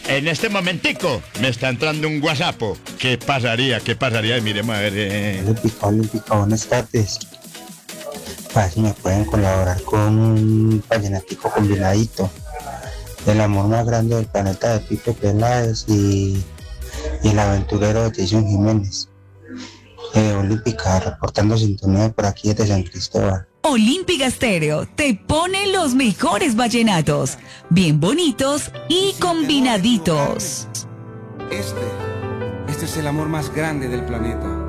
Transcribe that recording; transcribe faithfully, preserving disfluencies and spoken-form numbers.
En este momentico me está entrando un WhatsApp. ¿Qué pasaría? ¿Qué pasaría? Miremos a ver. Eh. Olímpica, Olímpica, buenas tardes. Para si me pueden colaborar con un vallenatico combinadito. El amor más grande del planeta de Pipe Peláez y, y el aventurero de Jason Jiménez. Eh, Olímpica, reportando sintonía por aquí desde San Cristóbal. Olímpica Estéreo te pone los mejores vallenatos, bien bonitos y combinaditos. Este, este es el amor más grande del planeta.